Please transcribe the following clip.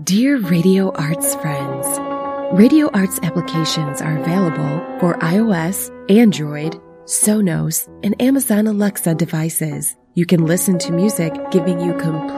Dear Radio Arts friends, Radio Arts applications are available for iOS, Android, Sonos, and Amazon Alexa devices. You can listen to music giving you complete